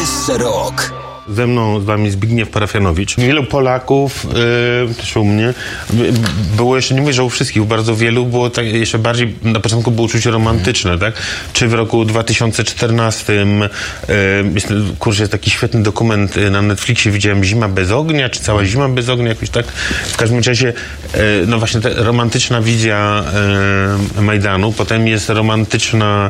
Wyższe Rock. Ze mną, z wami Zbigniew Parafianowicz. Wielu Polaków, też u mnie, było jeszcze, nie mówię, że u wszystkich, u bardzo wielu było tak, jeszcze bardziej, na początku było uczucie romantyczne, tak? Czy w roku 2014, jest taki świetny dokument na Netflixie, widziałem Zima bez ognia, czy Cała zima bez ognia, jakoś tak. W każdym razie, no właśnie ta romantyczna wizja Majdanu, potem jest romantyczne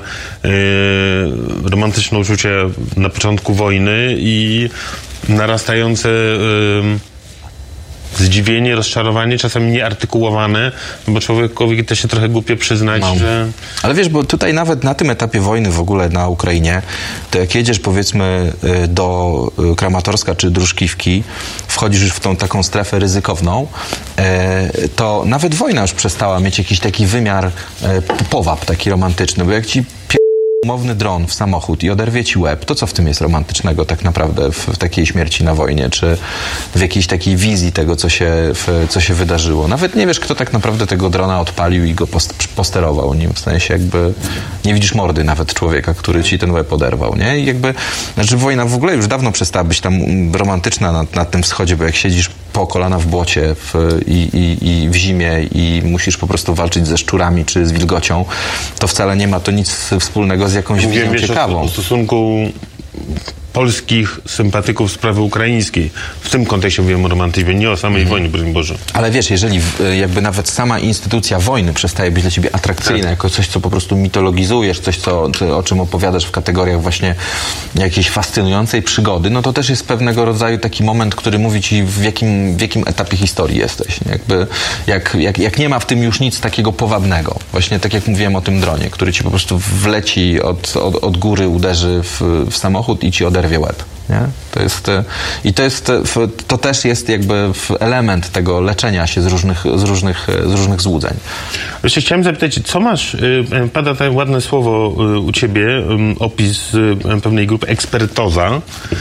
uczucie na początku wojny i narastające zdziwienie, rozczarowanie, czasami nieartykułowane, bo człowiekowi też się trochę głupio przyznać, że... Ale wiesz, bo tutaj nawet na tym etapie wojny w ogóle na Ukrainie, to jak jedziesz powiedzmy do Kramatorska czy Druszkiwki, wchodzisz już w tą taką strefę ryzykowną, to nawet wojna już przestała mieć jakiś taki wymiar, powab taki romantyczny, bo jak ci umowny dron w samochód i oderwie ci łeb, to co w tym jest romantycznego tak naprawdę w takiej śmierci na wojnie, czy w jakiejś takiej wizji tego, co się wydarzyło. Nawet nie wiesz, kto tak naprawdę tego drona odpalił i go posterował nim, w sensie jakby nie widzisz mordy nawet człowieka, który ci ten łeb oderwał, nie? I jakby, znaczy wojna w ogóle już dawno przestała być tam romantyczna na tym wschodzie, bo jak siedzisz po kolana w błocie i w zimie i musisz po prostu walczyć ze szczurami czy z wilgocią, to wcale nie ma to nic wspólnego z jakąś wizją ciekawą. O stosunku polskich sympatyków sprawy ukraińskiej. W tym kontekście mówiłem o romantyzmie, nie o samej wojnie, broń Boże. Ale wiesz, jeżeli jakby nawet sama instytucja wojny przestaje być dla ciebie atrakcyjna, jako coś, co po prostu mitologizujesz, coś, o czym opowiadasz w kategoriach właśnie jakiejś fascynującej przygody, no to też jest pewnego rodzaju taki moment, który mówi ci, w jakim etapie historii jesteś. Jakby, jak nie ma w tym już nic takiego powabnego. Właśnie tak jak mówiłem o tym dronie, który ci po prostu wleci od góry, uderzy w samochód i ci oderwie łeb. Nie? To też jest jakby element tego leczenia się z różnych złudzeń. Jeszcze chciałem zapytać, co masz, pada takie ładne słowo u ciebie, opis pewnej grupy, ekspertoza.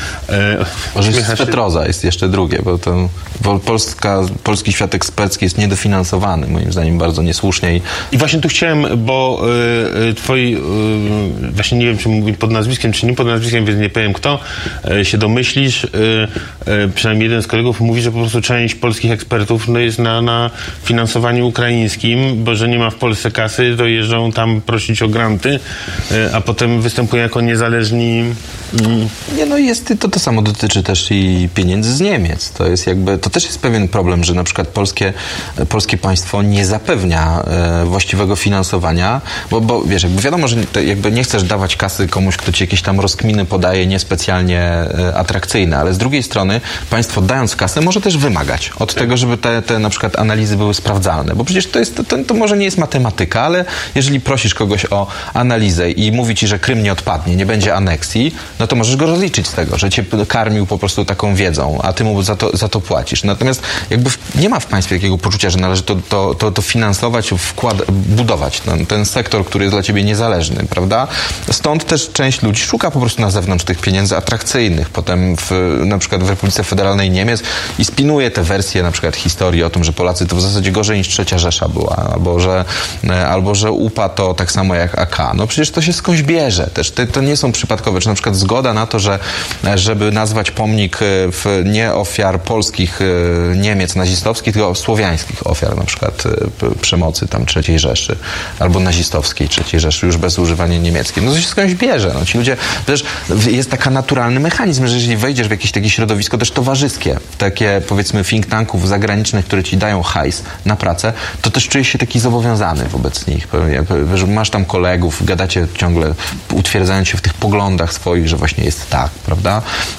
Może spetroza jest jeszcze drugie, bo polski świat ekspercki jest niedofinansowany, moim zdaniem bardzo niesłusznie. I właśnie tu chciałem, bo twoi, właśnie nie wiem, czy mówię pod nazwiskiem, czy nie pod nazwiskiem, więc nie powiem kto, się domyślisz, przynajmniej jeden z kolegów mówi, że po prostu część polskich ekspertów jest na finansowaniu ukraińskim, bo że nie ma w Polsce kasy, to jeżdżą tam prosić o granty, a potem występują jako niezależni... Nie, no to samo dotyczy też i pieniędzy z Niemiec. To też jest pewien problem, że na przykład polskie państwo nie zapewnia właściwego finansowania, bo wiesz, jakby wiadomo, że jakby nie chcesz dawać kasy komuś, kto ci jakieś tam rozkminy podaje niespecjalnie atrakcyjne, ale z drugiej strony państwo dając kasę może też wymagać od tego, żeby te na przykład analizy były sprawdzalne, bo przecież to może nie jest matematyka, ale jeżeli prosisz kogoś o analizę i mówi ci, że Krym nie odpadnie, nie będzie aneksji, no to możesz go rozliczyć z tego, że cię karmił po prostu taką wiedzą, a ty mu za to płacisz. Natomiast jakby nie ma w państwie takiego poczucia, że należy to finansować, budować ten sektor, który jest dla ciebie niezależny, prawda? Stąd też część ludzi szuka po prostu na zewnątrz tych pieniędzy atrakcyjnych. Potem na przykład w Republice Federalnej Niemiec i spinuje te wersje na przykład historii o tym, że Polacy to w zasadzie gorzej niż III Rzesza była, albo że UPA to tak samo jak AK. No przecież to się skądś bierze też. To nie są przypadkowe. Czy na przykład zgoda na to, żeby nazwać pomnik nie ofiar polskich Niemiec nazistowskich, tylko słowiańskich ofiar na przykład przemocy tam III Rzeszy albo nazistowskiej III Rzeszy, już bez używania niemieckim. No to się skądś bierze. No, ci ludzie, też jest taka naturalny mechanizm, że jeżeli wejdziesz w jakieś takie środowisko też towarzyskie, takie powiedzmy think tanków zagranicznych, które ci dają hajs na pracę, to też czujesz się taki zobowiązany wobec nich. Że masz tam kolegów, gadacie ciągle, utwierdzając się w tych poglądach swoich, że właśnie jest tak, prawda?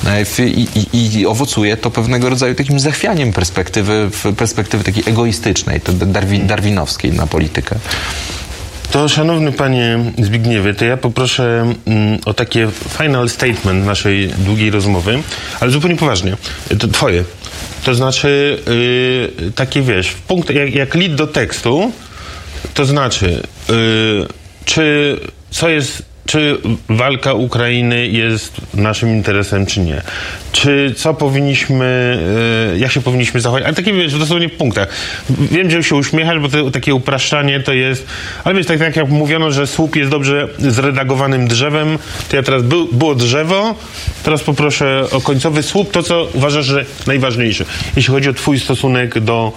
I owocuje to pewnego rodzaju takim zachwianiem perspektywy takiej egoistycznej, darwinowskiej na politykę. To, szanowny panie Zbigniewie, to ja poproszę o takie final statement naszej długiej rozmowy, ale zupełnie poważnie. To twoje. To znaczy, takie wiesz, punkt, jak lead do tekstu, to znaczy, co jest czy walka Ukrainy jest naszym interesem, czy nie. Czy co powinniśmy, jak się powinniśmy zachować, ale takie, wiesz, dosłownie w punktach. Wiem, że się uśmiechasz, bo to takie upraszczanie to jest, ale wiesz, tak jak mówiono, że słup jest dobrze zredagowanym drzewem, to ja teraz było drzewo, teraz poproszę o końcowy słup, to co uważasz, że najważniejsze, jeśli chodzi o twój stosunek do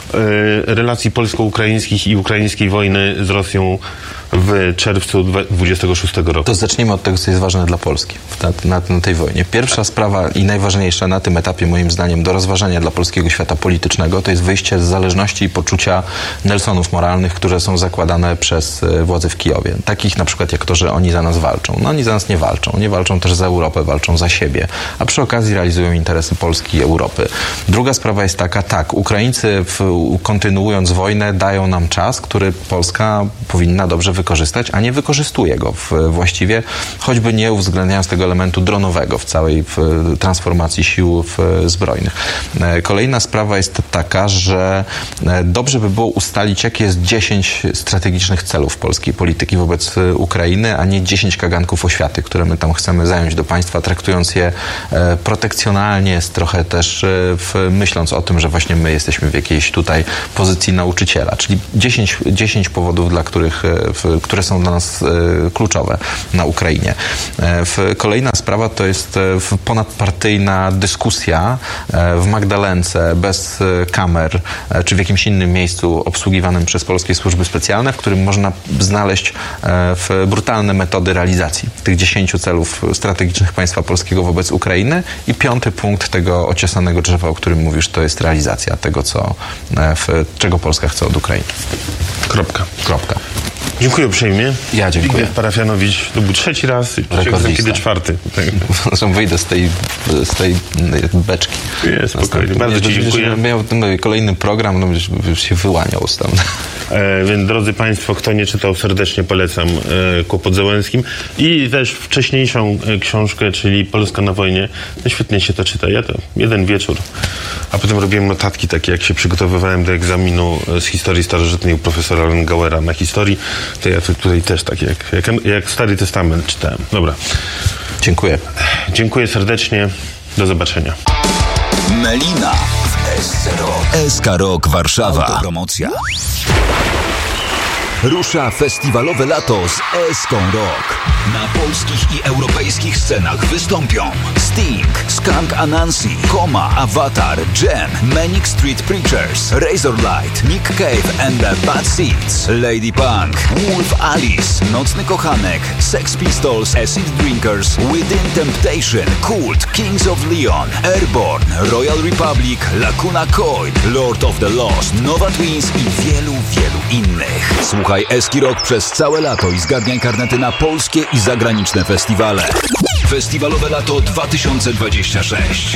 relacji polsko-ukraińskich i ukraińskiej wojny z Rosją w czerwcu 26 roku. To zacznijmy od tego, co jest ważne dla Polski na tej wojnie. Pierwsza sprawa i najważniejsza na tym etapie, moim zdaniem, do rozważania dla polskiego świata politycznego, to jest wyjście z zależności i poczucia Nelsonów moralnych, które są zakładane przez władze w Kijowie. Takich na przykład jak to, że oni za nas walczą. No oni za nas nie walczą. Nie walczą też za Europę, walczą za siebie. A przy okazji realizują interesy Polski i Europy. Druga sprawa jest taka, tak, Ukraińcy kontynuując wojnę dają nam czas, który Polska powinna dobrze wykorzystać, a nie wykorzystuje go właściwie, choćby nie uwzględniając tego elementu dronowego w całej transformacji sił zbrojnych. Kolejna sprawa jest taka, że dobrze by było ustalić, jakie jest 10 strategicznych celów polskiej polityki wobec Ukrainy, a nie 10 kaganków oświaty, które my tam chcemy zająć do państwa, traktując je protekcjonalnie, trochę też myśląc o tym, że właśnie my jesteśmy w jakiejś tutaj pozycji nauczyciela, czyli 10 powodów, dla które są dla nas kluczowe na Ukrainie. Kolejna sprawa to jest ponadpartyjna dyskusja w Magdalence, bez kamer, czy w jakimś innym miejscu obsługiwanym przez polskie służby specjalne, w którym można znaleźć brutalne metody realizacji tych 10 celów strategicznych państwa polskiego wobec Ukrainy. I 5. punkt tego ociosanego drzewa, o którym mówisz, to jest realizacja tego, czego Polska chce od Ukrainy. Kropka. Dziękuję uprzejmie. Ja dziękuję. Zbigniew Parafianowicz, to był 3. raz, kiedy 4. Zresztą wyjdę z tej beczki. Jest, spokojnie. Bardzo ci dziękuję. Miał kolejny program, już się wyłaniał tam. Więc drodzy Państwo, kto nie czytał, serdecznie polecam Kłopot Zełenskim i też wcześniejszą książkę, czyli Polska na wojnie. No świetnie się to czyta. Ja to jeden wieczór, a potem robiłem notatki takie, jak się przygotowywałem do egzaminu z historii starożytnej u profesora Lengauera na historii, to ja tutaj też tak jak Stary Testament czytałem. Dobra. Dziękuję. Dziękuję serdecznie. Do zobaczenia. Melina w SK Rock Warszawa. Autopromocja. Rusza festiwalowe lato z Eską Rock. Na polskich i europejskich scenach wystąpią Sting, Skunk Anansi, Koma, Avatar, Jam, Manic Street Preachers, Razorlight, Nick Cave and the Bad Seeds, Lady Punk, Wolf Alice, Nocny Kochanek, Sex Pistols, Acid Drinkers, Within Temptation, Cult, Kings of Leon, Airborne, Royal Republic, Lacuna Coil, Lord of the Lost, Nova Twins i wielu innych. Słuchaj Eski Rock przez całe lato i zgarniaj karnety na polskie i zagraniczne festiwale. Festiwalowe lato 2026.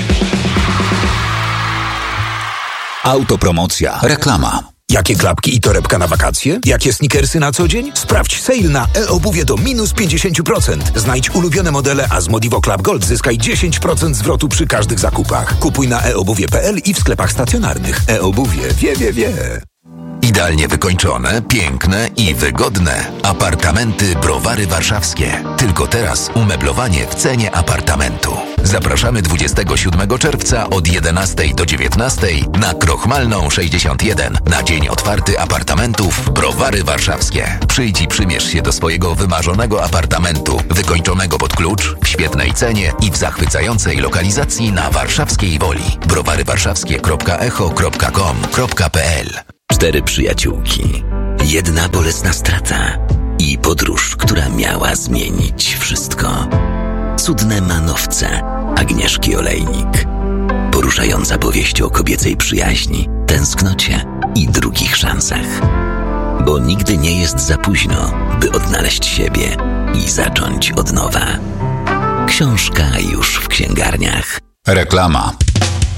Autopromocja. Reklama. Jakie klapki i torebka na wakacje? Jakie sneakersy na co dzień? Sprawdź sale na e-obuwie do minus 50%. Znajdź ulubione modele, a z Modivo Club Gold zyskaj 10% zwrotu przy każdych zakupach. Kupuj na eobuwie.pl i w sklepach stacjonarnych. E-obuwie wie. Idealnie wykończone, piękne i wygodne. Apartamenty Browary Warszawskie. Tylko teraz umeblowanie w cenie apartamentu. Zapraszamy 27 czerwca od 11 do 19 na Krochmalną 61 na dzień otwarty apartamentów Browary Warszawskie. Przyjdź i przymierz się do swojego wymarzonego apartamentu, wykończonego pod klucz, w świetnej cenie i w zachwycającej lokalizacji na warszawskiej Woli. browarywarszawskie.echo.com.pl 4 przyjaciółki, jedna bolesna strata i podróż, która miała zmienić wszystko. Cudne manowce Agnieszki Olejnik. Poruszająca powieść o kobiecej przyjaźni, tęsknocie i drugich szansach. Bo nigdy nie jest za późno, by odnaleźć siebie i zacząć od nowa. Książka już w księgarniach. Reklama.